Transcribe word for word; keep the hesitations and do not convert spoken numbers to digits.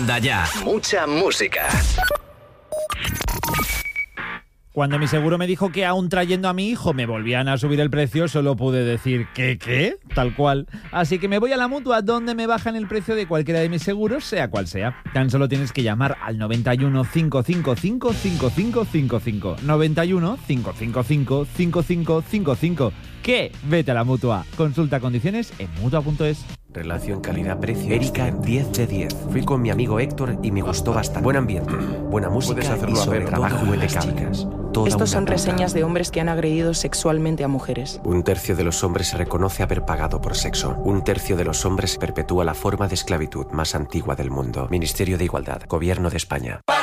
Onda Ya. Mucha música. Cuando mi seguro me dijo que aún trayendo a mi hijo me volvían a subir el precio, solo pude decir ¿qué, qué? Tal cual. Así que me voy a la Mutua, donde me bajan el precio de cualquiera de mis seguros, sea cual sea. Tan solo tienes que llamar al noventa y uno, cinco cinco cinco, cinco cinco cinco cinco. noventa y uno, cinco cinco cinco, cinco cinco cinco cinco. ¿Qué? Vete a la Mutua. Consulta condiciones en mutua punto es. Relación calidad-precio. Erika, diez de diez. Fui con mi amigo Héctor y me gustó bastante. Buen ambiente, buena música y sobre trabajo impecable. Estos son reseñas de hombres que han agredido sexualmente a mujeres. Un tercio de los hombres se reconoce haber pagado por sexo. Un tercio de los hombres perpetúa la forma de esclavitud más antigua del mundo. Ministerio de Igualdad, Gobierno de España.